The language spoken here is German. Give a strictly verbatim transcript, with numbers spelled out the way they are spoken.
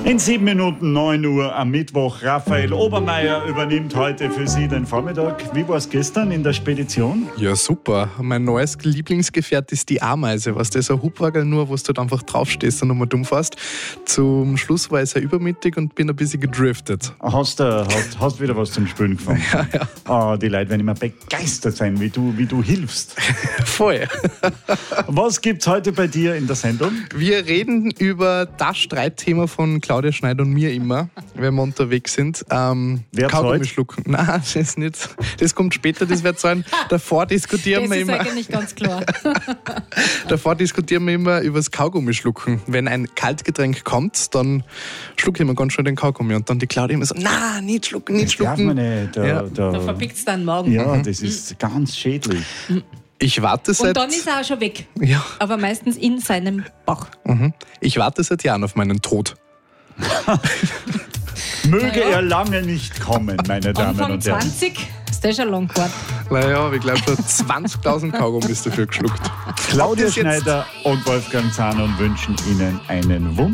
In sieben Minuten neun Uhr am Mittwoch. Raphael Obermeier übernimmt heute für Sie den Vormittag. Wie war es gestern in der Spedition? Ja, super. Mein neues Lieblingsgefährt ist die Ameise. Was das ist ein Hubwagel nur, wo du halt einfach draufstehst und nochmal dumm fährst. Zum Schluss war ich sehr übermütig und bin ein bisschen gedriftet. Hast du hast, hast wieder was zum Spülen gefunden? Ja, ja. Oh, die Leute werden immer begeistert sein, wie du, wie du hilfst. Voll. Was gibt's heute bei dir in der Sendung? Wir reden über das Streitthema von Claudia Schneider und mir immer, wenn wir unterwegs sind. Ähm, Wer Kaugummi zahlt? schlucken. Nein, das ist nicht. Das kommt später, das wird sein. Davor diskutieren Das wir ist immer. eigentlich ganz klar. Davor diskutieren wir immer über das Kaugummi schlucken. Wenn ein Kaltgetränk kommt, dann schlucke ich immer ganz schnell den Kaugummi und dann die Claudia immer so, na, nicht schlucken, nicht Das darf schlucken. man nicht. Da, Ja. da, Da verbiegt es deinen Magen. ja, das ist ganz schädlich. Ich warte seit Und dann ist er auch schon weg. ja, Aber meistens in seinem Bauch. mhm. ich warte seit Jahren auf meinen Tod. Möge Naja. er lange nicht kommen, meine Damen Anfang und Herren. zwanzig ist der schon lang geworden. Naja, ich glaube schon zwanzigtausend Kaugummis dafür geschluckt. Claudia Ob das jetzt- Schneider und Wolfgang Zahn wünschen Ihnen einen wunderschönen